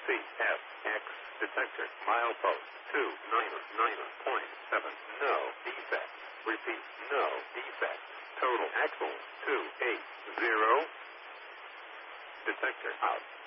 CFX detector. Milepost 299.7. No defect. Repeat. No defect. Total axle 280. Detector out.